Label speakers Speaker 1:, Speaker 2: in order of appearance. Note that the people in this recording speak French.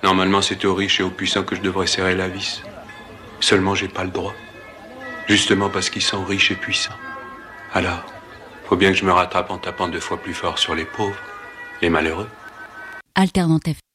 Speaker 1: Normalement, c'est aux riches et aux puissants que je devrais serrer la vis. Seulement, j'ai pas le droit. Justement parce qu'ils sont riches et puissants. Alors, faut bien que je me rattrape en tapant 2 fois plus fort sur les pauvres, les malheureux.
Speaker 2: Alternative